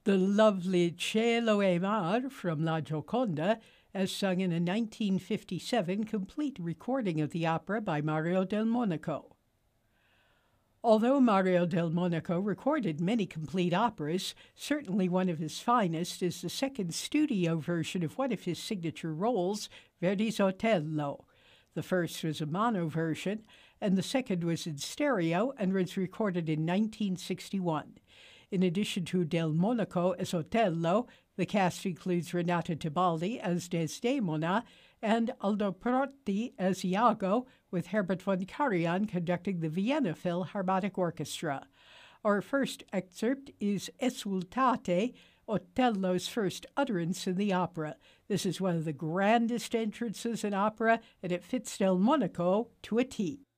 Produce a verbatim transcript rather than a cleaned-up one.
The lovely Cielo e Mar from La Gioconda, as sung in a nineteen fifty-seven complete recording of the opera by Mario del Monaco. Although Mario del Monaco recorded many complete operas, certainly one of his finest is the second studio version of one of his signature roles, Verdi's Otello. The first was a mono version, and the second was in stereo and was recorded in nineteen sixty-one. In addition to Del Monaco as Otello, the cast includes Renata Tebaldi as Desdemona and Aldo Perotti as Iago, with Herbert von Karajan conducting the Vienna Philharmonic Orchestra. Our first excerpt is Esultate, Otello's first utterance in the opera. This is one of the grandest entrances in opera, and it fits Del Monaco to a T.